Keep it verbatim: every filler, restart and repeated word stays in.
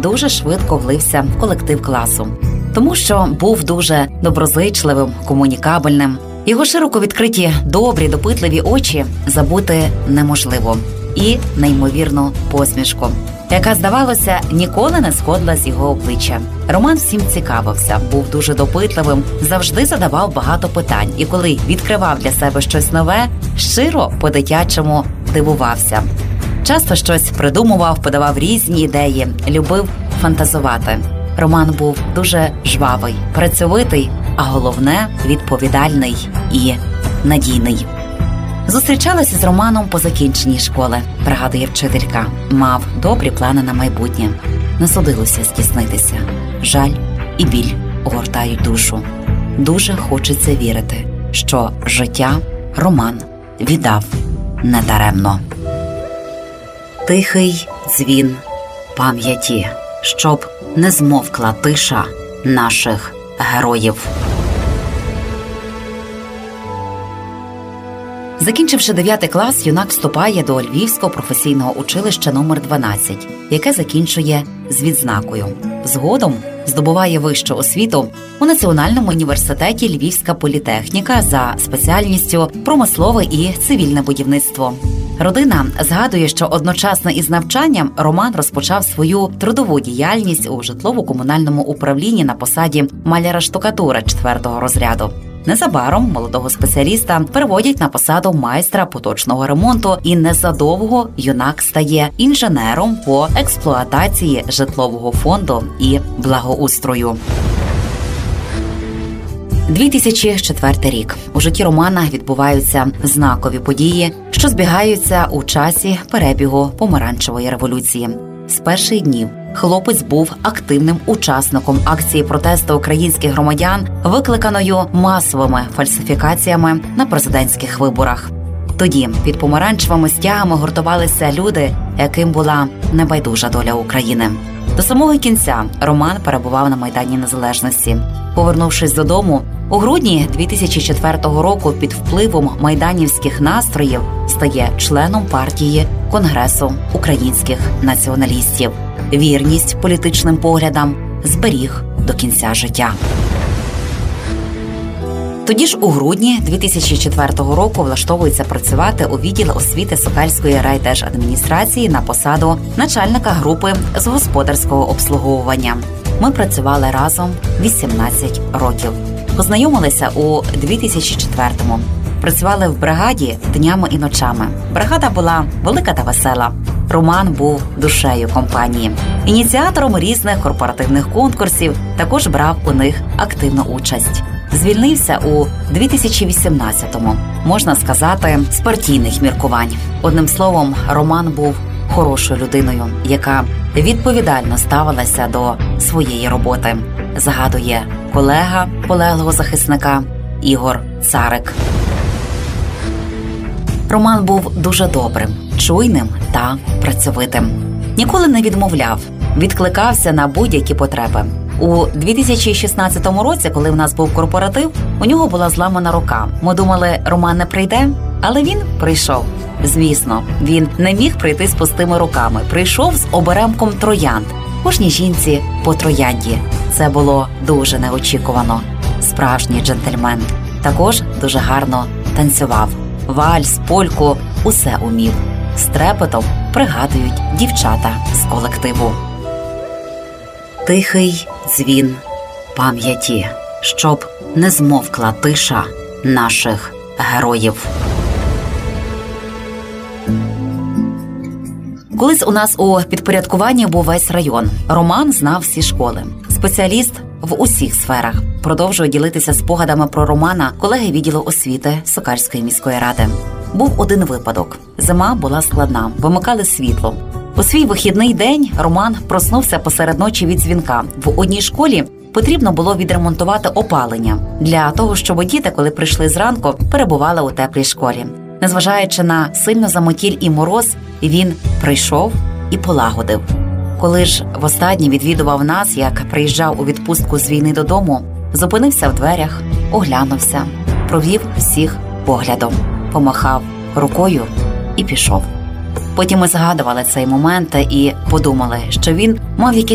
дуже швидко влився в колектив класу. Тому що був дуже доброзичливим, комунікабельним. Його широко відкриті, добрі, допитливі очі забути неможливо. І неймовірну посмішку, яка, здавалося, ніколи не сходила з його обличчя. Роман всім цікавився, був дуже допитливим, завжди задавав багато питань. І коли відкривав для себе щось нове, щиро по-дитячому дивувався. Часто щось придумував, подавав різні ідеї, любив фантазувати. Роман був дуже жвавий, працьовитий, а головне – відповідальний і надійний. Зустрічалася з Романом по закінченні школи, пригадує вчителька. Мав добрі плани на майбутнє. Не судилося здійснитися. Жаль і біль огортають душу. Дуже хочеться вірити, що життя Роман віддав недаремно. Тихий дзвін пам'яті, щоб не змовкла тиша наших героїв. Закінчивши дев'ятий клас, юнак вступає до Львівського професійного училища номер дванадцять, яке закінчує з відзнакою. Згодом здобуває вищу освіту у Національному університеті Львівська політехніка за спеціальністю промислове і цивільне будівництво. Родина згадує, що одночасно із навчанням Роман розпочав свою трудову діяльність у житлово-комунальному управлінні на посаді маляра-штукатура четвертого розряду. Незабаром молодого спеціаліста переводять на посаду майстра поточного ремонту, і незадовго юнак стає інженером по експлуатації житлового фонду і благоустрою. дві тисячі четвертий рік. У житті Романа відбуваються знакові події, що збігаються у часі перебігу помаранчевої революції. З перших днів хлопець був активним учасником акції протесту українських громадян, викликаною масовими фальсифікаціями на президентських виборах. Тоді під помаранчевими стягами гуртувалися люди, яким була небайдужа доля України. До самого кінця Роман перебував на Майдані Незалежності. Повернувшись додому, у грудні дві тисячі четвертого року під впливом майданівських настроїв стає членом партії Конгресу українських націоналістів. Вірність політичним поглядам зберіг до кінця життя. Тоді ж у грудні дві тисячі четвертого року влаштовується працювати у відділ освіти Сокальської райдержадміністрації на посаду начальника групи з господарського обслуговування. Ми працювали разом вісімнадцять років. Познайомилися у дві тисячі четвертому. Працювали в бригаді днями і ночами. Бригада була велика та весела. Роман був душею компанії. Ініціатором різних корпоративних конкурсів, також брав у них активну участь. Звільнився у дві тисячі вісімнадцятому, можна сказати, з партійних міркувань. Одним словом, Роман був хорошою людиною, яка відповідально ставилася до своєї роботи, згадує колега полеглого захисника Ігор Царик. Роман був дуже добрим, чуйним та працьовитим. Ніколи не відмовляв, відкликався на будь-які потреби. У дві тисячі шістнадцятому році, коли в нас був корпоратив, у нього була зламана рука. Ми думали, Роман не прийде, але він прийшов. Звісно, він не міг прийти з пустими руками. Прийшов з оберемком троянд. Кожній жінці по троянді. Це було дуже неочікувано. Справжній джентльмен. Також дуже гарно танцював. Вальс, польку – усе умів. З трепетом пригадують дівчата з колективу. Тихий дзвін пам'яті, щоб не змовкла тиша наших героїв. Колись у нас у підпорядкуванні був весь район. Роман знав всі школи. Спеціаліст в усіх сферах. Продовжує ділитися спогадами про Романа колеги відділу освіти Сокальської міської ради. Був один випадок. Зима була складна, вимикали світло. У свій вихідний день Роман проснувся посеред ночі від дзвінка. В одній школі потрібно було відремонтувати опалення для того, щоб діти, коли прийшли зранку, перебували у теплій школі. Незважаючи на сильну замотіль і мороз, він прийшов і полагодив. Коли ж востаннє відвідував нас, як приїжджав у відпустку з війни додому, зупинився в дверях, оглянувся, провів всіх поглядом, помахав рукою і пішов. Потім ми згадували цей момент і подумали, що він мав якісь